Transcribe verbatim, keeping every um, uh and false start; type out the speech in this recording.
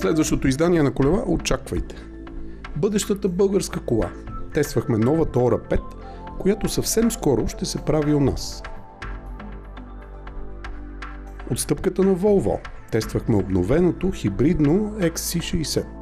Следващото издание на колела очаквайте. Бъдещата българска кола. Тествахме новата Ора пет, която съвсем скоро ще се прави у нас. Отстъпката на Volvo. Тествахме обновеното хибридно Икс Си шейсет.